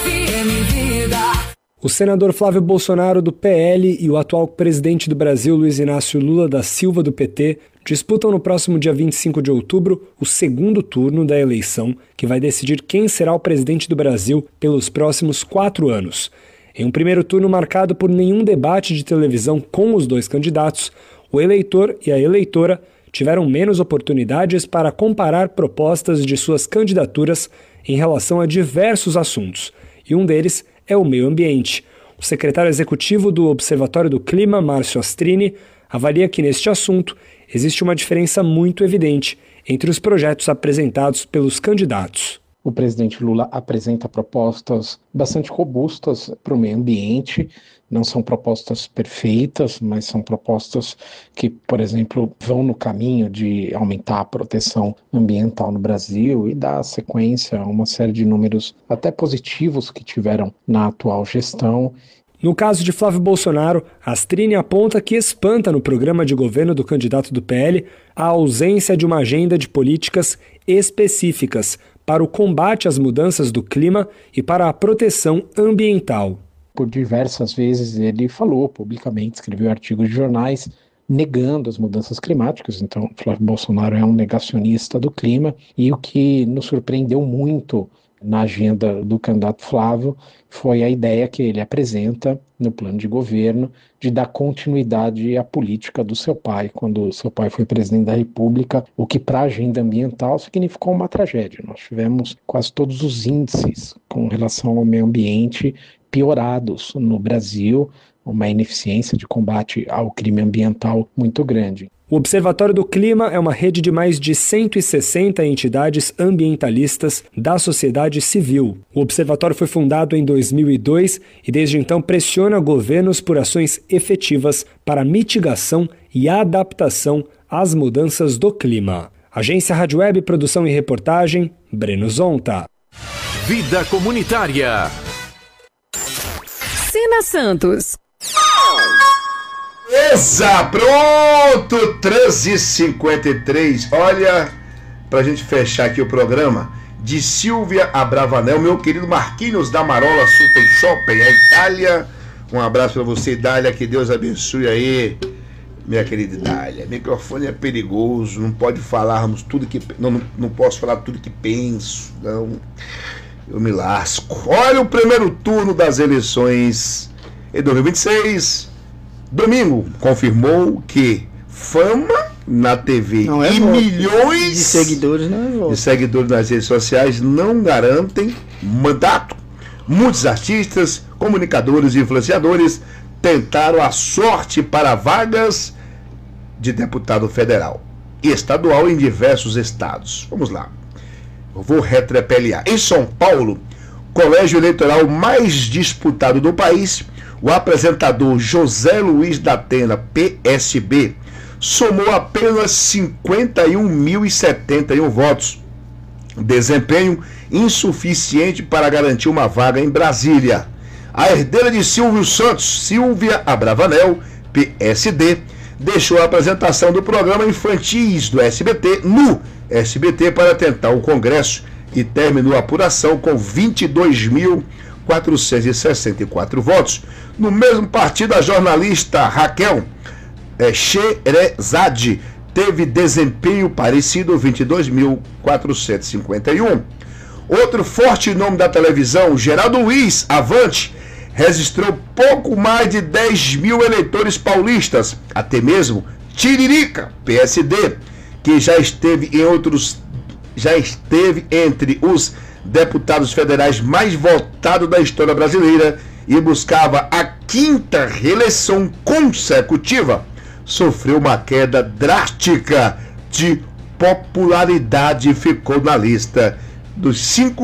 O senador Flávio Bolsonaro, do PL, e o atual presidente do Brasil, Luiz Inácio Lula da Silva, do PT, disputam no próximo dia 25 de outubro o segundo turno da eleição, que vai decidir quem será o presidente do Brasil pelos próximos 4 anos. Em um primeiro turno marcado por nenhum debate de televisão com os dois candidatos, o eleitor e a eleitora tiveram menos oportunidades para comparar propostas de suas candidaturas em relação a diversos assuntos, e um deles é o meio ambiente. O secretário executivo do Observatório do Clima, Márcio Astrini, avalia que neste assunto existe uma diferença muito evidente entre os projetos apresentados pelos candidatos. O presidente Lula apresenta propostas bastante robustas para o meio ambiente. Não são propostas perfeitas, mas são propostas que, por exemplo, vão no caminho de aumentar a proteção ambiental no Brasil e dar sequência a uma série de números até positivos que tiveram na atual gestão. No caso de Flávio Bolsonaro, Astrini aponta que espanta no programa de governo do candidato do PL a ausência de uma agenda de políticas específicas para o combate às mudanças do clima e para a proteção ambiental. Por diversas vezes ele falou publicamente, escreveu artigos de jornais negando as mudanças climáticas. Então, Flávio Bolsonaro é um negacionista do clima, e o que nos surpreendeu muito na agenda do candidato Flávio foi a ideia que ele apresenta no plano de governo de dar continuidade à política do seu pai, quando seu pai foi presidente da República, o que para a agenda ambiental significou uma tragédia. Nós tivemos quase todos os índices com relação ao meio ambiente piorados no Brasil, uma ineficiência de combate ao crime ambiental muito grande. O Observatório do Clima é uma rede de mais de 160 entidades ambientalistas da sociedade civil. O observatório foi fundado em 2002 e desde então pressiona governos por ações efetivas para mitigação e adaptação às mudanças do clima. Agência Rádio Web, produção e reportagem, Breno Zonta. Vida comunitária. Sina Santos. Beleza, pronto, 13h53. Olha, pra gente fechar aqui o programa, de Silvia Abravanel, meu querido Marquinhos da Marola Super Shopping, a Itália. Um abraço pra você, Idália, que Deus abençoe aí, minha querida Idália. Microfone é perigoso, não pode falarmos tudo que... Não posso falar tudo que penso, não, eu me lasco. Olha o primeiro turno das eleições em 2026. Domingo confirmou que fama na TV e milhões de seguidores, de seguidores nas redes sociais não garantem mandato. Muitos artistas, comunicadores e influenciadores tentaram a sorte para vagas de deputado federal e estadual em diversos estados. Vamos lá. Eu vou retrepeliar. Em São Paulo, colégio eleitoral mais disputado do país, o apresentador José Luiz da Atena, PSB, somou apenas 51.071 votos. Desempenho insuficiente para garantir uma vaga em Brasília. A herdeira de Silvio Santos, Silvia Abravanel, PSD, deixou a apresentação do programa Infantis do SBT no SBT para tentar o Congresso e terminou a apuração com 22.464 votos. No mesmo partido, a jornalista Raquel Sherazade teve desempenho parecido, 22.451. Outro forte nome da televisão, Geraldo Luiz, Avante, registrou pouco mais de 10 mil eleitores paulistas. Até mesmo Tiririca, PSD, que já esteve entre os deputados federais mais votados da história brasileira e buscava a 5ª reeleição consecutiva, sofreu uma queda drástica de popularidade e ficou na lista dos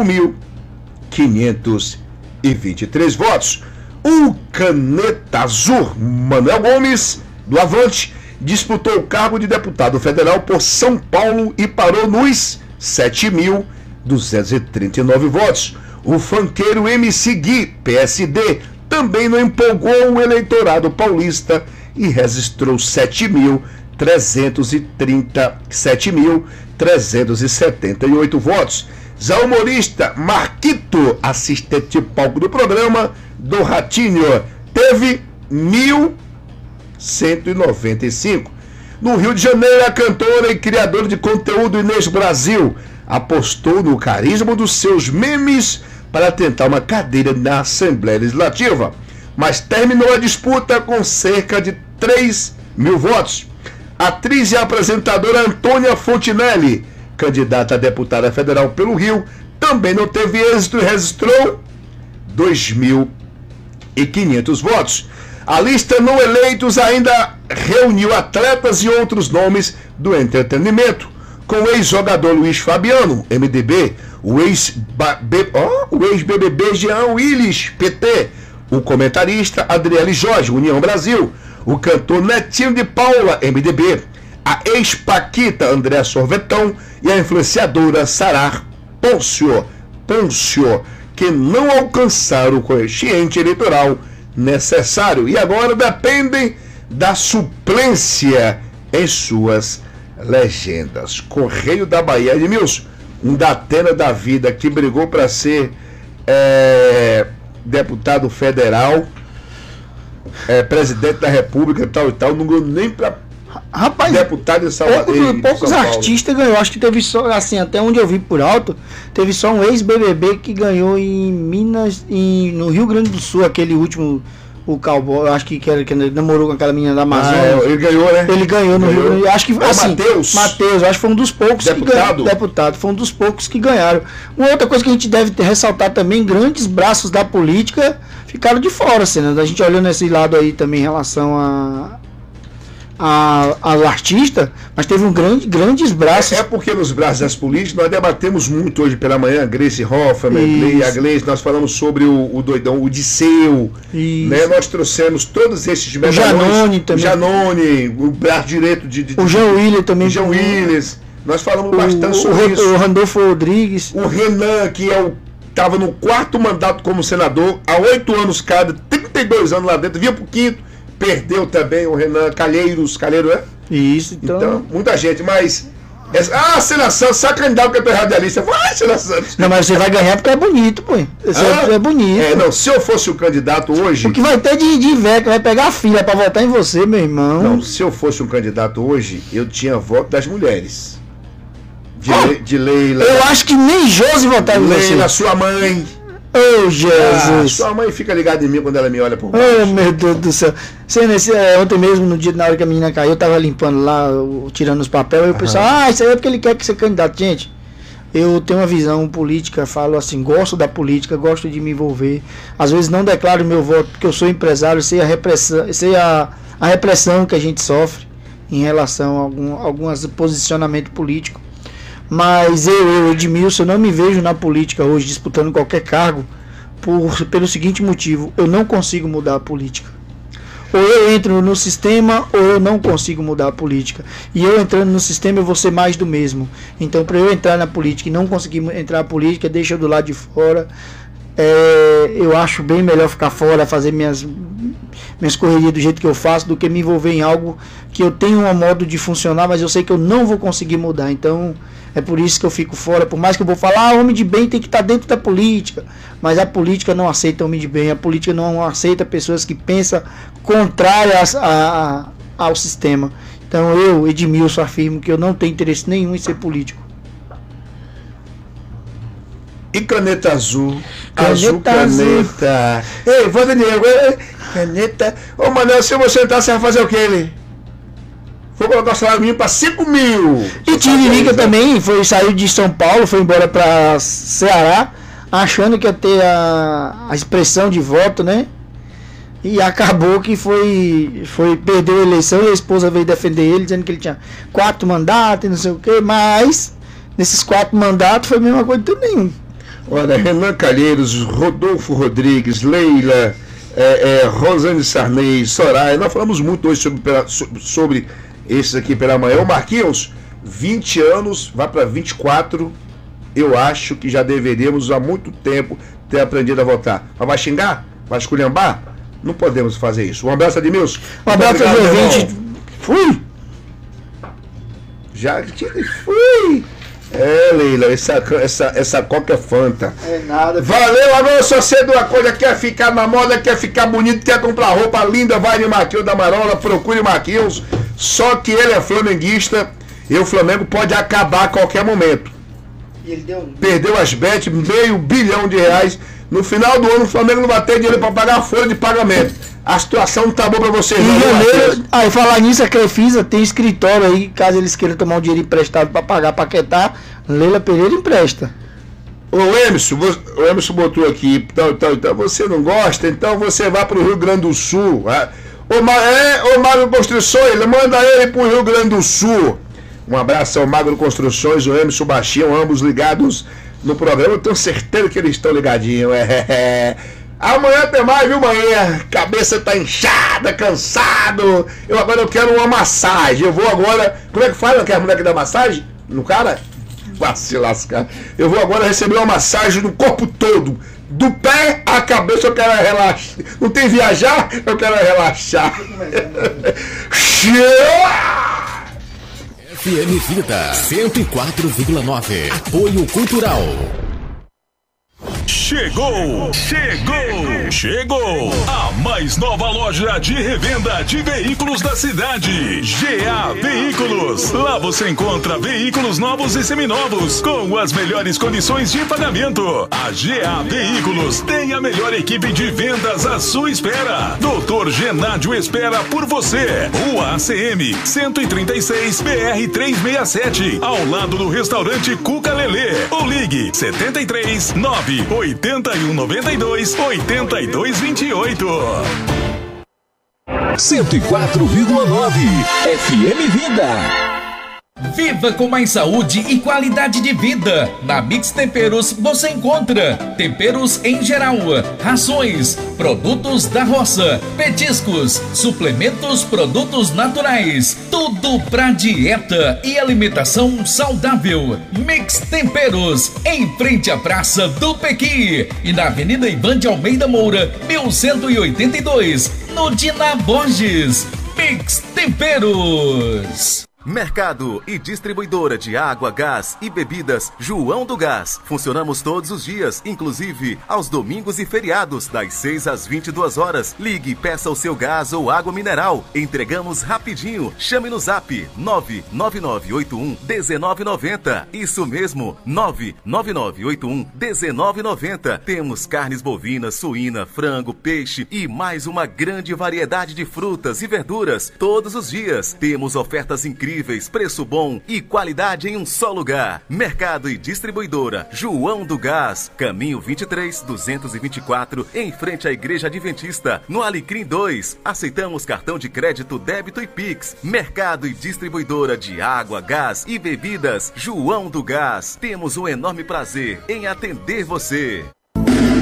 5.523 votos. O caneta azul Manuel Gomes, do Avante, disputou o cargo de deputado federal por São Paulo e parou nos 7.239 votos. O funkeiro MC Gui, PSD, também não empolgou o eleitorado paulista e registrou 7.378 votos. Já o humorista Marquito, assistente de palco do programa do Ratinho, teve 1.195. No Rio de Janeiro, a cantora e criadora de conteúdo Inês Brasil apostou no carisma dos seus memes para tentar uma cadeira na Assembleia Legislativa, mas terminou a disputa com cerca de 3.000 votos. A atriz e apresentadora Antônia Fontinelli, candidata a deputada federal pelo Rio, também não teve êxito e registrou 2.500 votos. A lista não eleitos ainda reuniu atletas e outros nomes do entretenimento, com o ex-jogador Luiz Fabiano, MDB, o ex-BBB Jean Willis, PT, o comentarista Adriele Jorge, União Brasil, o cantor Netinho de Paula, MDB, a ex-Paquita André Sorvetão e a influenciadora Sarar Pôncio, que não alcançaram o coeficiente eleitoral necessário e agora dependem da suplência em suas legendas. Correio da Bahia, Edmilson, um Datena da vida que brigou para ser deputado federal, presidente da República e tal, não ganhou nem para deputado em Salvador. Poucos artistas ganhou, acho que teve só, assim, até onde eu vi por alto, teve só um ex-BBB que ganhou em Minas, no Rio Grande do Sul, aquele último, o cowboy, acho que namorou com aquela menina da Amazônia. Ele ganhou, né? Ele ganhou no Rio Grande do Sul, acho que assim, Matheus, acho que foi um dos poucos deputado, foi um dos poucos que ganharam. Uma outra coisa que a gente deve ressaltar também, grandes braços da política ficaram de fora, assim, né? A gente olhando nesse lado aí também em relação ao artista, mas teve grandes braços. É porque nos braços das políticas nós debatemos muito hoje pela manhã, Grace Hoffmann, a Gleice, nós falamos sobre o doidão, o Disseu, né? Nós trouxemos todos esses medalhões, o Janone também, o braço direito o Jean Willis também, nós falamos bastante sobre isso. O Randolfo Rodrigues, o Renan, que estava no 4º mandato como senador, há 8 anos cada, 32 anos lá dentro, vinha pro 5º, perdeu também o Renan Calheiro, é? Isso, então muita gente, mas Senna Santos, só candidato que é radialista. Vai, Senna Santos. Não, mas você vai ganhar porque é bonito, pô. É bonito. Se eu fosse o candidato hoje. O que vai ter de velho que vai pegar a fila pra votar em você, meu irmão. Não, se eu fosse um candidato hoje, eu tinha voto das mulheres. De Leila. Eu acho que nem Josi votava em você. Leila, sua mãe. Oh, Jesus. Sua mãe fica ligada em mim quando ela me olha por baixo. Oh, meu Deus do céu. Ontem mesmo, no dia, na hora que a menina caiu, eu tava limpando lá, tirando os papéis, e o pessoal, isso aí é porque ele quer que você candidato. Gente, eu tenho uma visão política, falo assim, gosto da política, gosto de me envolver. Às vezes não declaro meu voto porque eu sou empresário, sei a repressão que a gente sofre em relação a alguns posicionamentos políticos. Mas eu, Edmilson, não me vejo na política hoje disputando qualquer cargo pelo seguinte motivo: eu não consigo mudar a política. Ou eu entro no sistema ou eu não consigo mudar a política. E eu entrando no sistema eu vou ser mais do mesmo. Então, para eu entrar na política e não conseguir entrar na política, deixa eu do lado de fora. Eu acho bem melhor ficar fora, fazer minhas correrias do jeito que eu faço, do que me envolver em algo que eu tenho um modo de funcionar, mas eu sei que eu não vou conseguir mudar. Então é por isso que eu fico fora. Por mais que eu vou falar, homem de bem tem que estar dentro da política, mas a política não aceita homem de bem, a política não aceita pessoas que pensam contrárias ao sistema. Então eu, Edmilson, afirmo que eu não tenho interesse nenhum em ser político. E caneta azul? Caneta. Ei, vou Daniel, caneta. Ô, Manel, se você entrar, você vai fazer o que ele? Vou colocar o salário mínimo para 5 mil. E Tiririca também saiu de São Paulo, foi embora para Ceará, achando que ia ter a expressão de voto, né? E acabou que perdeu a eleição e a esposa veio defender ele, dizendo que ele tinha 4 mandatos e não sei o que, mas nesses 4 mandatos foi a mesma coisa de tudo nenhum. Olha, Renan Calheiros, Rodolfo Rodrigues, Leila, Rosane Sarney, Soraya, nós falamos muito hoje sobre esses aqui pela manhã. O Marquinhos, 20 anos, vai para 24, eu acho que já deveríamos há muito tempo ter aprendido a votar. Mas vai xingar? Vai esculhambar? Não podemos fazer isso. Um abraço, Edmilson. Um abraço, gente. Fui! Já fui! É, Leila, essa Coca é Fanta. É nada. Valeu, agora só sei de uma coisa, quer ficar na moda, quer ficar bonito, quer comprar roupa linda, vai no Marquinhos da Marola, procure o Marquinhos, só que ele é flamenguista e o Flamengo pode acabar a qualquer momento. E ele perdeu as bets, R$500 bilhão. No final do ano o Flamengo não vai ter dinheiro para pagar a folha de pagamento. A situação não tá boa para vocês, não. Aí falar nisso, a Crefisa tem escritório aí, caso eles queiram tomar um dinheiro emprestado para pagar Paquetá, Leila Pereira empresta. O Emerson botou aqui, então você não gosta, então você vai pro Rio Grande do Sul. O Magro Construções, manda ele pro Rio Grande do Sul. Um abraço ao Magro Construções, o Emerson Baixinho, ambos ligados no programa. Eu tenho certeza que eles estão ligadinhos. Amanhã tem mais, viu, manhã? Cabeça tá inchada, cansado. Agora eu quero uma massagem. Eu vou agora. Como é que fala que a mulher que dá massagem? No cara? Vai se lascar. Eu vou agora receber uma massagem no corpo todo. Do pé à cabeça eu quero relaxar. Não tem viajar? Eu quero relaxar. FM Vida 104,9. Apoio Cultural. Chegou! A mais nova loja de revenda de veículos da cidade, GA Veículos. Lá você encontra veículos novos e seminovos com as melhores condições de pagamento. A GA Veículos tem a melhor equipe de vendas à sua espera. Doutor Genádio espera por você. Rua ACM 136 BR 367, ao lado do restaurante Cuca Lelê. Ou ligue 73 981 92 8228. 104,9 FM Vida. Viva com mais saúde e qualidade de vida. Na Mix Temperos você encontra temperos em geral, rações, produtos da roça, petiscos, suplementos, produtos naturais, tudo pra dieta e alimentação saudável. Mix Temperos, em frente à Praça do Pequi e na Avenida Ivan de Almeida Moura, 1182, no Dina Borges. Mix Temperos. Mercado e distribuidora de água, gás e bebidas João do Gás. Funcionamos todos os dias, inclusive aos domingos e feriados, das 6 às 22 horas. Ligue e peça o seu gás ou água mineral. Entregamos rapidinho. Chame no zap 99981-1990. Isso mesmo, 99981-1990. Temos carnes bovinas, suína, frango, peixe e mais uma grande variedade de frutas e verduras todos os dias. Temos ofertas incríveis, preço bom e qualidade em um só lugar. Mercado e distribuidora João do Gás, caminho 23-224, em frente à Igreja Adventista, no Alecrim 2. Aceitamos cartão de crédito, débito e Pix. Mercado e distribuidora de água, gás e bebidas João do Gás. Temos um enorme prazer em atender você.